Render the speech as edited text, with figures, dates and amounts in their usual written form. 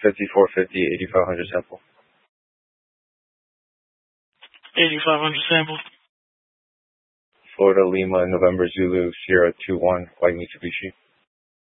5450, 8500 sample. 8500 sample. Florida Lima, November Zulu, Sierra 21, White Mitsubishi.